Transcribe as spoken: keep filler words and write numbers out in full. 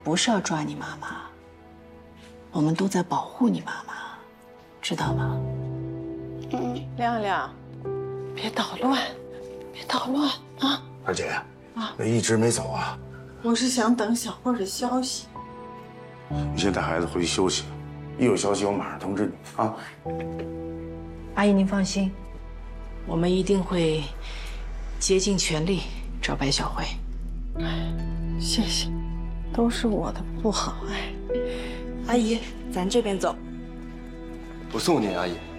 不是要抓你妈妈，我们都在保护你妈妈，知道吗？ 嗯，亮亮，别捣乱，别捣乱啊！ 二姐，啊，那一直没走啊？ 我是想等小慧的消息。 你先带孩子回去休息，一有消息我马上通知你啊。 阿姨，您放心，我们一定会竭尽全力找白小慧。 谢谢，都是我的不好哎。 阿姨，咱这边走。 我送您，阿姨。